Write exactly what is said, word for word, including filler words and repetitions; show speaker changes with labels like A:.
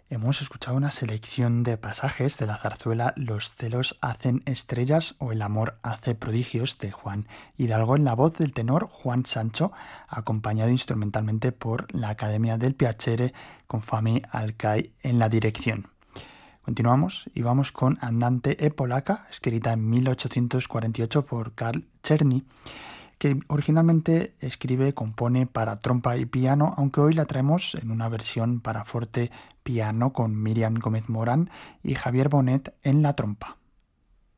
A: Hemos escuchado una selección de pasajes de la zarzuela Los celos hacen estrellas o El amor hace prodigios de Juan Hidalgo en la voz del tenor Juan Sancho, acompañado instrumentalmente por la Academia del Piacere con Fami Alcai en la dirección. Continuamos y vamos con Andante e Polaca, escrita en mil ochocientos cuarenta y ocho por Karl Czerny, que originalmente escribe, compone para trompa y piano, aunque hoy la traemos en una versión para forte piano con Miriam Gómez Morán y Javier Bonet en la trompa.